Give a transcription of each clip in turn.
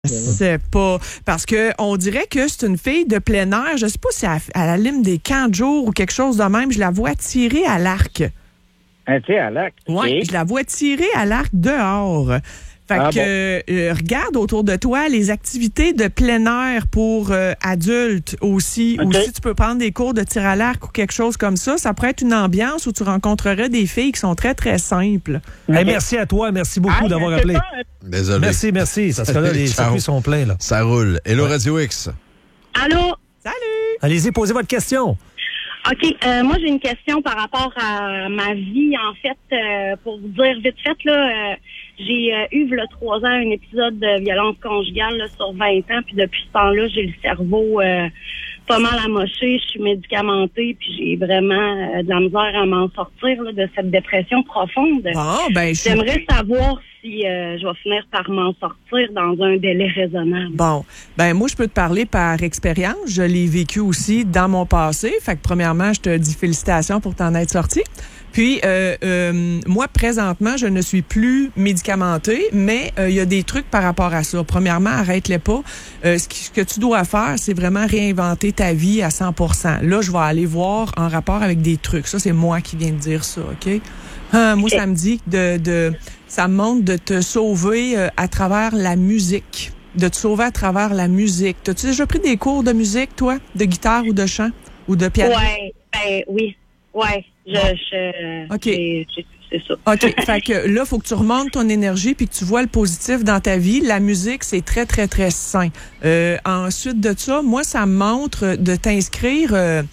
C'est pas parce que on dirait que c'est une fille de plein air. Je sais pas si elle anime des camps de jour ou quelque chose de même. Je la vois tirer à l'arc. À l'arc. Oui, je la vois tirer à l'arc dehors. Fait que regarde autour de toi les activités de plein air pour adultes aussi. Ou si tu peux prendre des cours de tir à l'arc ou quelque chose comme ça, ça pourrait être une ambiance où tu rencontrerais des filles qui sont très, très simples. Hey, merci à toi. Merci beaucoup d'avoir appelé. Désolé. Merci. Parce que là, les circuits sont pleins. Là. Ça roule. Hello Radio X. Allô? Salut! Allez-y, posez votre question. OK. Moi, j'ai une question par rapport à ma vie. En fait, pour vous dire vite fait, là, j'ai eu, il y a 3 ans, un épisode de violence conjugale là, sur 20 ans. Puis depuis ce temps-là, j'ai le cerveau pas mal amoché. Je suis médicamentée. Puis j'ai vraiment de la misère à m'en sortir là, de cette dépression profonde. J'aimerais savoir si je vais finir par m'en sortir dans un délai raisonnable. Bon, moi, je peux te parler par expérience. Je l'ai vécu aussi dans mon passé. Fait que premièrement, je te dis félicitations pour t'en être sorti. Puis, moi, présentement, je ne suis plus médicamentée, mais il y a des trucs par rapport à ça. Premièrement, arrête-les pas. Ce que tu dois faire, c'est vraiment réinventer ta vie à 100%. Là, je vais aller voir en rapport avec des trucs. Ça, c'est moi qui viens de dire ça, OK? Moi, ça me dit ça me montre de te sauver à travers la musique. De te sauver à travers la musique. T'as-tu déjà pris des cours de musique, toi? De guitare ou de chant? Ou de piano? Oui. Ouais. OK. C'est ça. OK. Fait que là, faut que tu remontes ton énergie puis que tu vois le positif dans ta vie. La musique, c'est très, très, très sain. Ensuite de ça, moi, ça me montre de t'inscrire...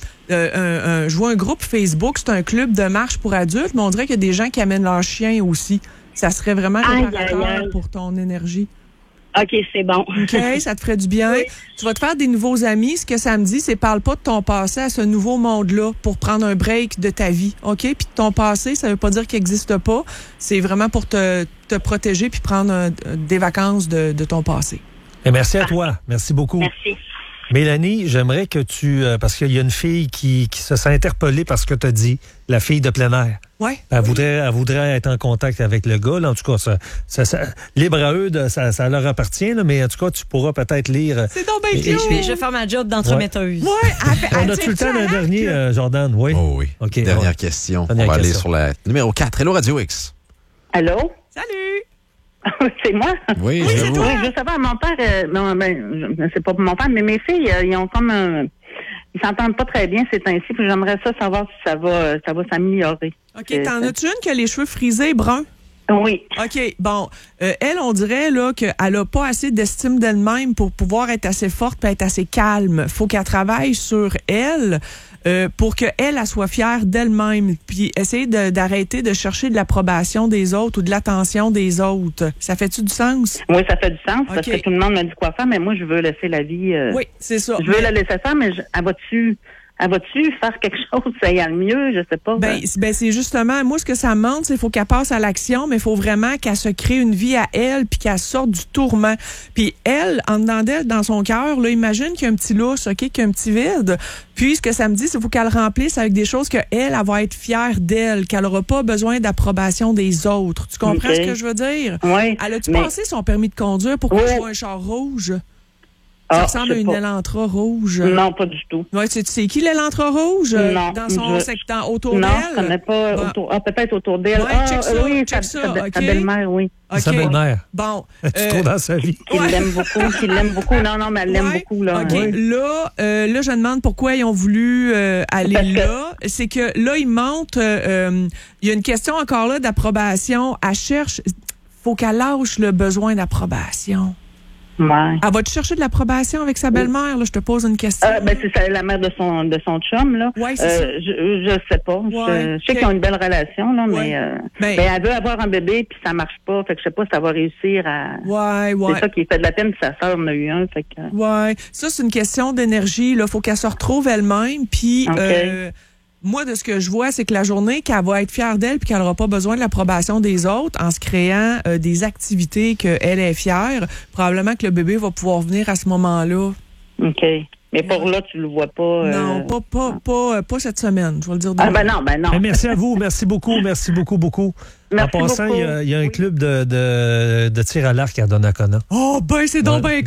je vois un groupe Facebook, c'est un club de marche pour adultes, mais on dirait qu'il y a des gens qui amènent leurs chiens aussi. Ça serait vraiment réparateur pour ton énergie. OK, c'est bon. OK, ça te ferait du bien. Oui. Tu vas te faire des nouveaux amis. Ce que ça me dit, c'est parle pas de ton passé à ce nouveau monde-là pour prendre un break de ta vie. OK? Puis ton passé, ça veut pas dire qu'il n'existe pas. C'est vraiment pour te protéger puis prendre des vacances de ton passé. Et merci à toi. Merci beaucoup. Merci. Mélanie, j'aimerais que tu... parce qu'il y a une fille qui se sent interpellée par ce que tu as dit, la fille de plein air. Oui. Elle voudrait être en contact avec le gars. Là. En tout cas, ça, libre à eux, ça leur appartient, là, mais en tout cas, tu pourras peut-être lire... C'est donc bien cute. Je vais faire ma job d'entremetteuse. Ouais. On a tout le temps d'un dernier, Jordan? Oui. Oh oui. Okay, Dernière question. On va aller sur la numéro 4. Hello Radio X. Allô? Salut! C'est moi? Oui, c'est toi. Oui, je sais pas, mon père, c'est pas pour mon père, mais mes filles, ils ont comme ils s'entendent pas très bien ces temps-ci, puis j'aimerais savoir si ça va s'améliorer. OK, t'en as-tu une qui a les cheveux frisés bruns? Oui. OK, bon. Elle, on dirait là qu'elle a pas assez d'estime d'elle-même pour pouvoir être assez forte et être assez calme. Faut qu'elle travaille sur elle pour qu'elle soit fière d'elle-même. Puis essayer d'arrêter de chercher de l'approbation des autres ou de l'attention des autres. Ça fait-tu du sens? Oui, ça fait du sens, okay. Parce que tout le monde me dit quoi faire, mais moi, je veux laisser la vie... oui, c'est ça. Je veux la laisser faire, mais elle va-tu faire quelque chose, ça y a le mieux, je sais pas. Ben c'est justement, moi, ce que ça me montre, c'est qu'il faut qu'elle passe à l'action, mais il faut vraiment qu'elle se crée une vie à elle, puis qu'elle sorte du tourment. Puis elle, en dedans d'elle, dans son cœur, là, imagine qu'il y a un petit lousse, OK, qu'il y a un petit vide. Puis, ce que ça me dit, c'est qu'il faut qu'elle remplisse avec des choses qu'elle va être fière d'elle, qu'elle n'aura pas besoin d'approbation des autres. Tu comprends ce que je veux dire? Oui. Elle a-tu passé son permis de conduire pour qu'on voit un char rouge? Ça ressemble à une Elantra rouge. Non, pas du tout. Ouais, tu sais qui l'Elantra rouge? Non. Dans son secteur autour d'elle? Non, je connais pas. Peut-être autour d'elle. Ouais, check ça, sa belle-mère, oui. Okay. Sa belle-mère. Bon. Tu trop dans sa vie. Qu'il l'aime beaucoup. Non, mais elle l'aime beaucoup, là. OK. Oui. Là, je demande pourquoi ils ont voulu aller là. C'est que là, ils montent. Il y a une question encore là d'approbation. Elle cherche. Faut qu'elle lâche le besoin d'approbation. Ouais. Elle va te chercher de l'approbation avec sa belle-mère, là? Je te pose une question. C'est la mère de son chum, là. Oui, c'est ça. Je sais pas. Ouais, je sais qu'ils ont une belle relation, là, mais elle veut avoir un bébé, puis ça marche pas. Fait que je sais pas si ça va réussir à... Ouais. C'est ça qui fait de la peine, sa sœur en a eu un, fait que... Ouais. Ça, c'est une question d'énergie, là. Faut qu'elle se retrouve elle-même, puis... Okay. Moi, de ce que je vois, c'est que la journée qu'elle va être fière d'elle puis qu'elle n'aura pas besoin de l'approbation des autres en se créant des activités qu'elle est fière, probablement que le bébé va pouvoir venir à ce moment-là. OK. Mais pour là, tu le vois pas. Non, pas cette semaine, je vais le dire. Ben non. Mais merci à vous, merci beaucoup. Merci En passant, beaucoup. il y a un club de tir à l'arc à Donnacona. Oh, ben, c'est donc bien